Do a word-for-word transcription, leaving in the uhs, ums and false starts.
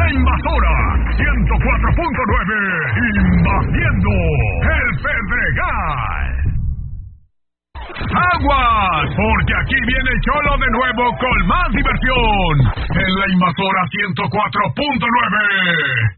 Invasora ciento cuatro punto nueve, invadiendo el Pedregal. ¡Aguas! Porque aquí viene Cholo de nuevo con más diversión en la Invasora ciento cuatro punto nueve.